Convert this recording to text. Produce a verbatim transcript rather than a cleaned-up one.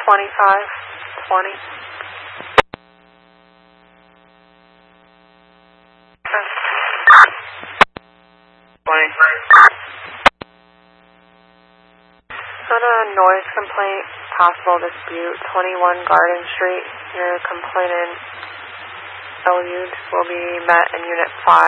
twenty-five twenty. twenty. Got a noise complaint, possible dispute, twenty-one Garden Street. Your complainant, L U D, will be met in Unit five.